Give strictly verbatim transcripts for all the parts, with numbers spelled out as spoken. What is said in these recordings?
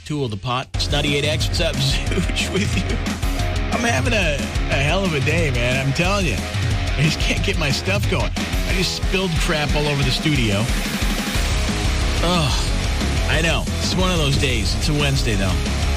Tool the pot. It's ninety-eight X. What's up, Zooch with you? I'm having a, a hell of a day, man. I'm telling you. I just can't get my stuff going. I just spilled crap all over the studio. Oh, I know. It's one of those days. It's a Wednesday, though.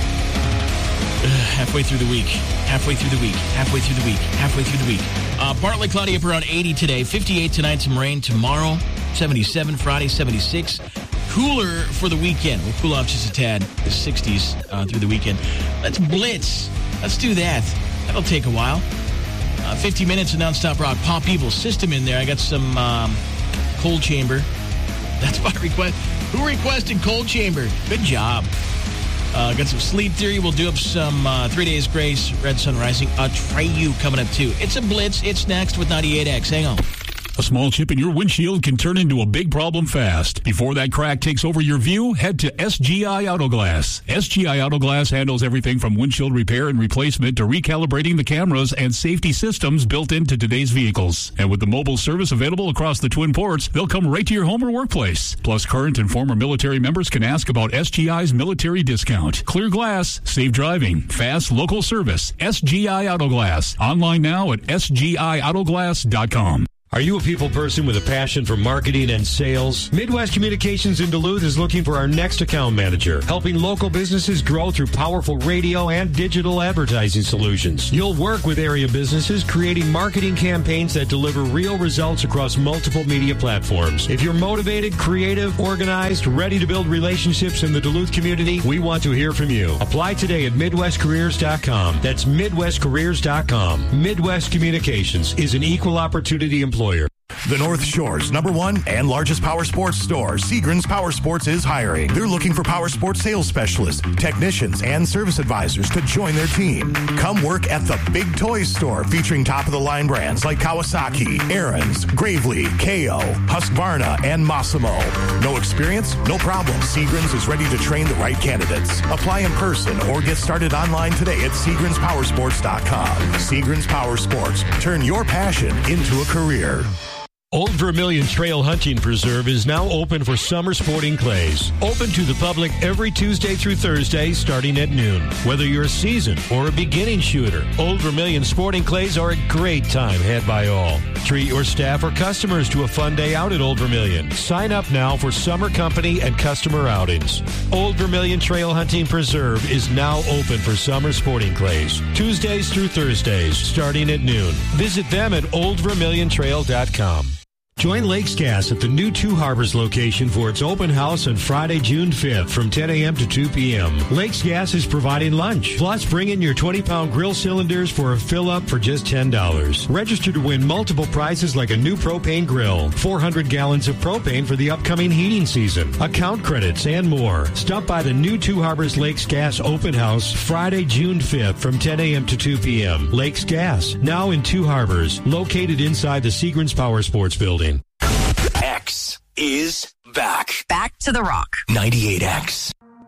Ugh, halfway through the week. Halfway through the week. Halfway through the week. Halfway through the week. Uh, partly cloudy up around eighty today. fifty-eight tonight, some rain tomorrow. seventy-seven Friday, seventy-six. Cooler for the weekend. We'll cool off just a tad. The sixties uh, through the weekend. Let's blitz. Let's do that. That'll take a while. Uh, fifty minutes of nonstop rock. Pop Evil System in there. I got some um, Cold Chamber. That's my request. Who requested Cold Chamber? Good job. Uh, got some Sleep Theory. We'll do up some uh, Three Days Grace, Red Sun Rising. Atreyu coming up, too. It's a blitz. It's next with ninety-eight X. Hang on. A small chip in your windshield can turn into a big problem fast. Before that crack takes over your view, head to S G I Auto Glass. S G I Auto Glass handles everything from windshield repair and replacement to recalibrating the cameras and safety systems built into today's vehicles. And with the mobile service available across the Twin Ports, they'll come right to your home or workplace. Plus, current and former military members can ask about S G I's military discount. Clear glass, safe driving, fast local service. S G I Auto Glass. Online now at S G I auto glass dot com. Are you a people person with a passion for marketing and sales? Midwest Communications in Duluth is looking for our next account manager, helping local businesses grow through powerful radio and digital advertising solutions. You'll work with area businesses creating marketing campaigns that deliver real results across multiple media platforms. If you're motivated, creative, organized, ready to build relationships in the Duluth community, we want to hear from you. Apply today at midwest careers dot com. That's midwest careers dot com. Midwest Communications is an equal opportunity employer. The North Shore's number one and largest power sports store, Seagram's Power Sports, is hiring. They're looking for power sports sales specialists, technicians, and service advisors to join their team. Come work at the Big Toys store, featuring top-of-the-line brands like Kawasaki, Ariens, Gravely, K O, Husqvarna, and Massimo. No experience? No problem. Seagram's is ready to train the right candidates. Apply in person or get started online today at Seagrams Power Sports dot com. Seagrams Power Sports. Turn your passion into a career. Old Vermilion Trail Hunting Preserve is now open for summer sporting clays. Open to the public every Tuesday through Thursday starting at noon. Whether you're a seasoned or a beginning shooter, Old Vermilion sporting clays are a great time had by all. Treat your staff or customers to a fun day out at Old Vermilion. Sign up now for summer company and customer outings. Old Vermilion Trail Hunting Preserve is now open for summer sporting clays. Tuesdays through Thursdays starting at noon. Visit them at old vermilion trail dot com. Join Lakes Gas at the new Two Harbors location for its open house on Friday, June fifth from ten a.m. to two p.m. Lakes Gas is providing lunch. Plus, bring in your twenty-pound grill cylinders for a fill-up for just ten dollars. Register to win multiple prizes like a new propane grill, four hundred gallons of propane for the upcoming heating season, account credits, and more. Stop by the new Two Harbors Lakes Gas open house Friday, June fifth from ten a.m. to two p.m. Lakes Gas, now in Two Harbors, located inside the Seagrams Power Sports Building. X is back. Back to the rock. ninety-eight X.